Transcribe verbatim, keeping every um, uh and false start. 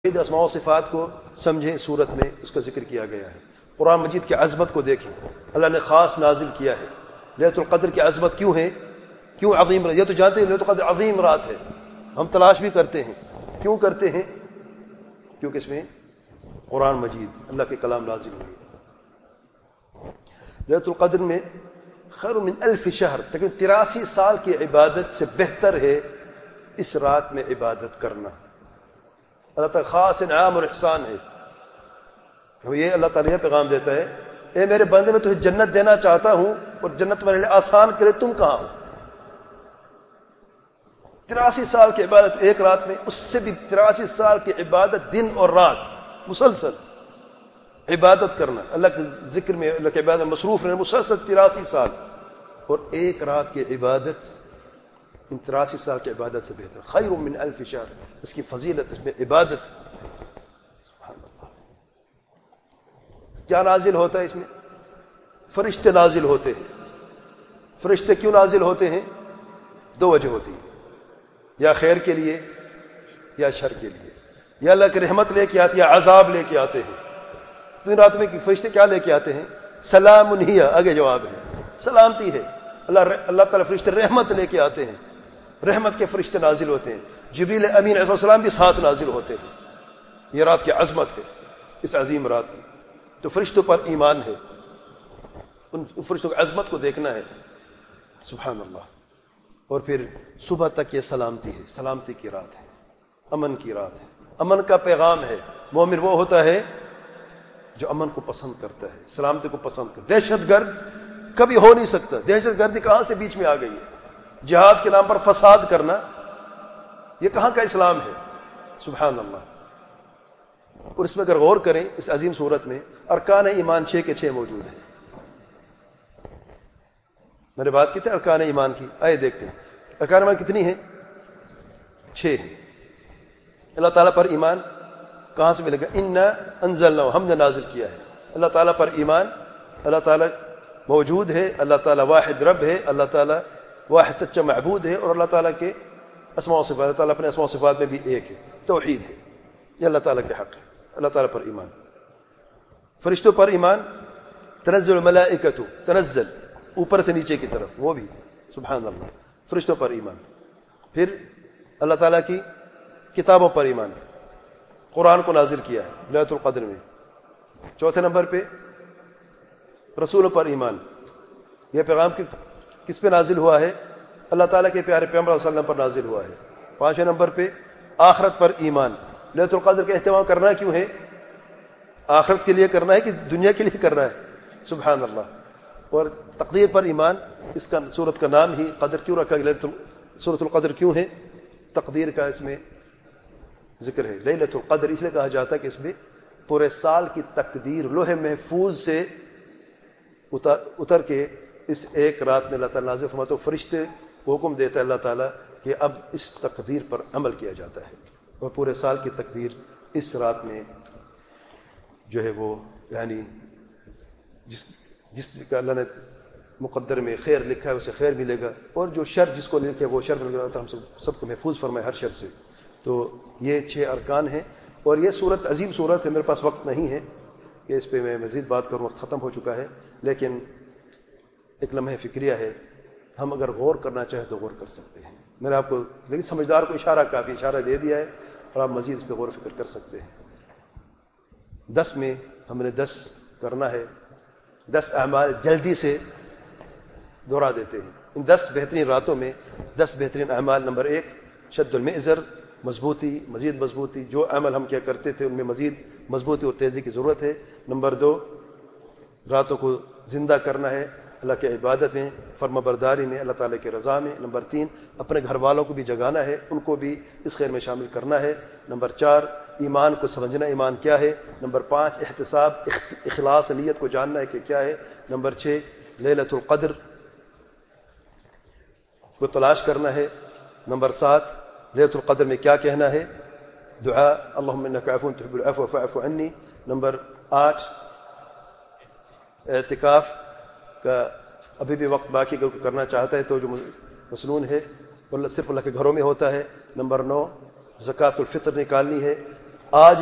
اسماء و صفات کو سمجھیں، صورت میں اس کا ذکر کیا گیا ہے۔ قرآن مجید کی عظمت کو دیکھیں، اللہ نے خاص نازل کیا ہے۔ لیلۃ القدر کی عظمت کیوں ہے؟ کیوں عظیم رات؟ یہ تو جانتے ہیں لیلۃ القدر عظیم رات ہے، ہم تلاش بھی کرتے ہیں۔ کیوں کرتے ہیں؟ کیونکہ اس میں قرآن مجید اللہ کے کلام نازل ہوئی ہے۔ لیلۃ القدر میں خیر من الف شہر، تقریباً تراسی سال کی عبادت سے بہتر ہے اس رات میں عبادت کرنا۔ اللہ تعالیٰ خاص انعام اور احسان ہے۔ یہ اللہ تعالیٰ یہ پیغام دیتا ہے، اے میرے بندے، میں تجھے جنت دینا چاہتا ہوں اور جنت تمہارے لیے آسان کرے، تم کہاں ہو؟ تراسی سال کی عبادت ایک رات میں، اس سے بھی تراسی سال کی عبادت دن اور رات مسلسل عبادت کرنا، اللہ کے ذکر میں، اللہ کی عبادت میں مصروف رہنا مسلسل تراسی سال، اور ایک رات کی عبادت ان تراسی سال کی عبادت سے بہتر، خیر من الف شہر۔ اس کی فضیلت، اس میں عبادت، سبحان اللہ۔ کیا نازل ہوتا ہے اس میں؟ فرشتے نازل ہوتے ہیں۔ فرشتے کیوں نازل ہوتے ہیں؟ دو وجہ ہوتی ہے، یا خیر کے لیے یا شر کے لیے، یا اللہ کی رحمت لے کے آتے یا عذاب لے کے آتے ہیں۔ تو ان رات میں فرشتے کیا لے کے آتے ہیں؟ سلام ہی، آگے جواب ہے، سلامتی ہے۔ اللہ اللہ تعالیٰ فرشتے رحمت لے کے آتے ہیں، رحمت کے فرشتے نازل ہوتے ہیں۔ جبریل امین علیہ السلام بھی ساتھ نازل ہوتے ہیں۔ یہ رات کی عظمت ہے، اس عظیم رات کی، تو فرشتوں پر ایمان ہے، ان فرشتوں کی عظمت کو دیکھنا ہے، سبحان اللہ۔ اور پھر صبح تک یہ سلامتی ہے، سلامتی کی رات ہے، امن کی رات ہے، امن کا پیغام ہے۔ مومن وہ ہوتا ہے جو امن کو پسند کرتا ہے، سلامتی کو پسند کرتا ہے۔ دہشت گرد کبھی ہو نہیں سکتا، دہشت گردی کہاں سے بیچ میں آ گئی ہے؟ جہاد کے نام پر فساد کرنا، یہ کہاں کا اسلام ہے؟ سبحان اللہ۔ اور اس میں اگر غور کریں، اس عظیم صورت میں ارکان ایمان چھ کے چھ موجود ہیں۔ میں نے بات کی تھی ارکان ایمان کی، آئے دیکھتے ہیں ارکان ایمان کتنی ہیں؟ چھ ہیں۔ اللہ تعالیٰ پر ایمان کہاں سے ملے گا؟ انا انزلنا، ہم نے نازل کیا ہے۔ اللہ تعالیٰ پر ایمان، اللہ تعالیٰ موجود ہے، اللہ تعالیٰ واحد رب ہے، اللہ تعالیٰ واحد سچا معبود ہے، اور اللہ تعالیٰ کے اسماء و صفات، اللہ تعالیٰ اپنے اسماء و صفات میں بھی ایک ہے، توحید ہے، یہ اللہ تعالیٰ کے حق ہے۔ اللہ تعالیٰ پر ایمان، فرشتوں پر ایمان، تنزل الملائکۃ، تنزل اوپر سے نیچے کی طرف، وہ بھی سبحان اللہ، فرشتوں پر ایمان۔ پھر اللہ تعالیٰ کی کتابوں پر ایمان، قرآن کو نازل کیا ہے لیلۃ القدر میں۔ چوتھے نمبر پہ رسولوں پر ایمان، یہ پیغام کس پہ نازل ہوا ہے؟ اللہ تعالیٰ کے پیارے پیغمبر صلی اللہ علیہ وسلم پر نازل ہوا ہے۔ پانچویں نمبر پہ آخرت پر ایمان۔ لیلۃ القدر کا اہتمام کرنا کیوں ہے؟ آخرت کے لیے کرنا ہے کہ دنیا کے لیے کرنا ہے؟ سبحان اللہ۔ اور تقدیر پر ایمان، اس کا سورت کا نام ہی قدر کیوں رکھا گیا؟ سورۃ القدر کیوں ہے؟ تقدیر کا اس میں ذکر ہے۔ لیلۃ القدر اس لیے کہا جاتا ہے کہ اس میں پورے سال کی تقدیر لوح محفوظ سے اتر اتر کے اس ایک رات میں اللہ تعالیٰ نازل فرماتا، تو فرشتے کو حکم دیتا ہے اللہ تعالیٰ کہ اب اس تقدیر پر عمل کیا جاتا ہے، اور پورے سال کی تقدیر اس رات میں جو ہے وہ، یعنی جس جس کا اللہ نے مقدر میں خیر لکھا ہے اسے خیر ملے گا، اور جو شر جس کو لکھے وہ شر ملے گا۔ ہم سب سب کو محفوظ فرمائے ہر شر سے۔ تو یہ چھ ارکان ہیں، اور یہ صورت عظیم صورت ہے، میرے پاس وقت نہیں ہے کہ اس پہ میں مزید بات کروں، وقت ختم ہو چکا ہے، لیکن ایک لمحہ فکریہ ہے، ہم اگر غور کرنا چاہیں تو غور کر سکتے ہیں۔ میں نے آپ کو، لیکن سمجھدار کو اشارہ کافی اشارہ دے دیا ہے، اور آپ مزید اس پہ غور و فکر کر سکتے ہیں۔ دس میں ہم نے دس کرنا ہے، دس اعمال جلدی سے دہرا دیتے ہیں۔ ان دس بہترین راتوں میں دس بہترین اعمال: نمبر ایک، شد المئزر، مضبوطی، مزید مضبوطی، جو عمل ہم کیا کرتے تھے ان میں مزید مضبوطی اور تیزی کی ضرورت ہے۔ نمبر دو، راتوں کو زندہ کرنا ہے اللہ کی عبادت میں، فرما برداری میں، اللہ تعالیٰ کی رضا میں۔ نمبر تین، اپنے گھر والوں کو بھی جگانا ہے، ان کو بھی اس خیر میں شامل کرنا ہے۔ نمبر چار، ایمان کو سمجھنا، ایمان کیا ہے۔ نمبر پانچ، احتساب، اخلاص نیت کو جاننا ہے کہ کیا ہے۔ نمبر چھ، لیلۃ القدر کو تلاش کرنا ہے۔ نمبر سات، لیلۃ القدر میں کیا کہنا ہے؟ دعا، اللہم انک عفو تحب العفو فاعف عنی۔ نمبر آٹھ، اعتکاف کا ابھی بھی وقت باقی، اگر کوئی کرنا چاہتا ہے تو جو مسنون ہے وہ صرف اللہ کے گھروں میں ہوتا ہے۔ نمبر نو، زکوٰۃ الفطر نکالنی ہے، آج